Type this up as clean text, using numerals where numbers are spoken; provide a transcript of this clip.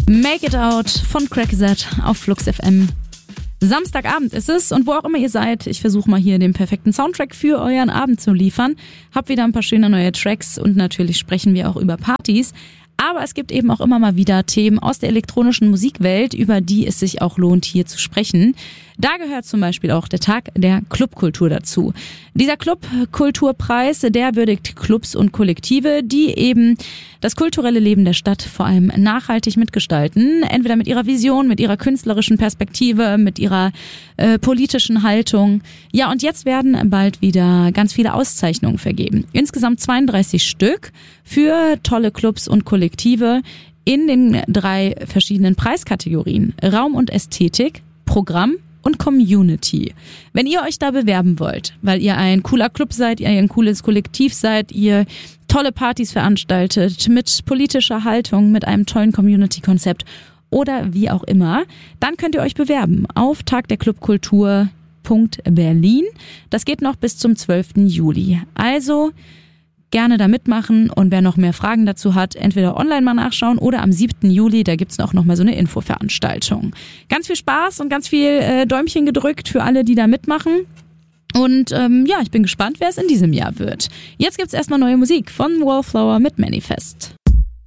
Make It Out von Crackset auf Flux FM. Samstagabend ist es und wo auch immer ihr seid, ich versuche mal hier den perfekten Soundtrack für euren Abend zu liefern. Hab wieder ein paar schöne neue Tracks und natürlich sprechen wir auch über Partys. Aber es gibt eben auch immer mal wieder Themen aus der elektronischen Musikwelt, über die es sich auch lohnt, hier zu sprechen. Da gehört zum Beispiel auch der Tag der Clubkultur dazu. Dieser Clubkulturpreis, der würdigt Clubs und Kollektive, die eben das kulturelle Leben der Stadt vor allem nachhaltig mitgestalten. Entweder mit ihrer Vision, mit ihrer künstlerischen Perspektive, mit ihrer politischen Haltung. Ja, und jetzt werden bald wieder ganz viele Auszeichnungen vergeben. Insgesamt 32 Stück für tolle Clubs und Kollektive in den 3 verschiedenen Preiskategorien. Raum und Ästhetik, Programm und Community. Wenn ihr euch da bewerben wollt, weil ihr ein cooler Club seid, ihr ein cooles Kollektiv seid, ihr tolle Partys veranstaltet, mit politischer Haltung, mit einem tollen Community-Konzept oder wie auch immer, dann könnt ihr euch bewerben auf tagderclubkultur.berlin. Das geht noch bis zum 12. Juli. Also gerne da mitmachen und wer noch mehr Fragen dazu hat, entweder online mal nachschauen oder am 7. Juli, da gibt's auch noch mal so eine Infoveranstaltung. Ganz viel Spaß und ganz viel Däumchen gedrückt für alle, die da mitmachen. Und ja, ich bin gespannt, wer es in diesem Jahr wird. Jetzt gibt's erstmal neue Musik von Wallflower mit Manifest.